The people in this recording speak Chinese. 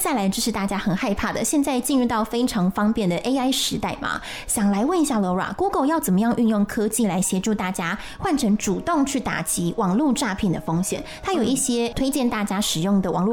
再来就是大家很害怕的，现在进入到非常方便的 AI 时代嘛，想来问一下 Laura，Google 要怎么样运用科技来协助大家换成主动去打击网络诈骗的风险？它有一些推荐大家使用的网络